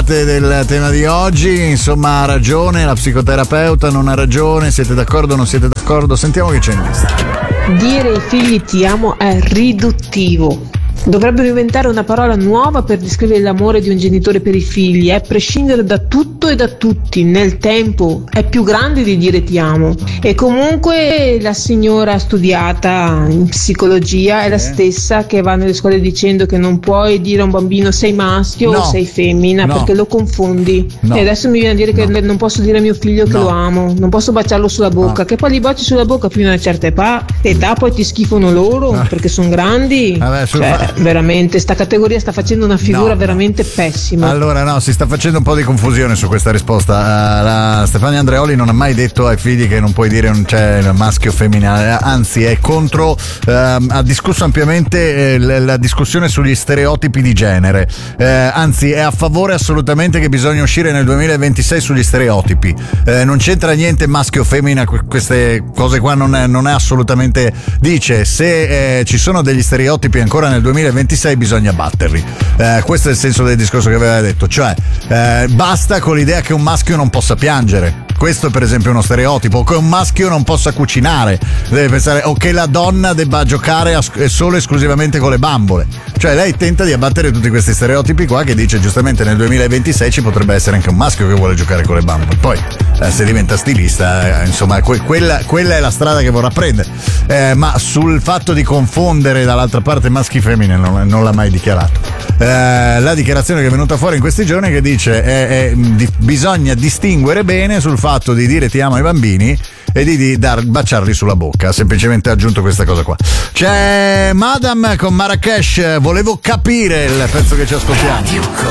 parte del tema di oggi. Insomma, ha ragione la psicoterapeuta, non ha ragione, siete d'accordo o non siete d'accordo? Sentiamo che c'è in lista. Dire ai figli ti amo è riduttivo. Dovrebbero inventare una parola nuova per descrivere l'amore di un genitore per i figli, a prescindere da tutto e da tutti. Nel tempo è più grande di dire ti amo. E comunque la signora studiata in psicologia è la stessa che va nelle scuole dicendo che non puoi dire a un bambino sei maschio o sei femmina, perché lo confondi. E adesso mi viene a dire che non posso dire a mio figlio che lo amo, non posso baciarlo sulla bocca, che poi li baci sulla bocca fino a una certa età, poi ti schifano loro perché sono grandi. Veramente sta categoria sta facendo una figura veramente pessima. Allora si sta facendo un po' di confusione su questa risposta. La Stefania Andreoli non ha mai detto ai figli che non puoi dire non c'è maschio o femmina, anzi è contro, ha discusso ampiamente la discussione sugli stereotipi di genere, anzi è a favore assolutamente che bisogna uscire nel 2026 sugli stereotipi, non c'entra niente maschio o femmina, queste cose qua non è assolutamente, dice se ci sono degli stereotipi ancora nel 2026 bisogna batterli, questo è il senso del discorso che aveva detto, cioè basta con l'idea che un maschio non possa piangere. Questo per esempio è uno stereotipo, che un maschio non possa cucinare, deve pensare, o che la donna debba giocare solo e esclusivamente con le bambole. Cioè lei tenta di abbattere tutti questi stereotipi qua, che dice giustamente nel 2026 ci potrebbe essere anche un maschio che vuole giocare con le bambole. Poi se diventa stilista, insomma quella è la strada che vorrà prendere, ma sul fatto di confondere dall'altra parte maschi e femmine non l'ha mai dichiarato. La dichiarazione che è venuta fuori in questi giorni, che dice bisogna distinguere bene sul fatto di dire ti amo ai bambini e di baciarli sulla bocca. Ha semplicemente aggiunto questa cosa qua. C'è Madame con Marrakesh, volevo capire il pezzo che ci ascoltiamo.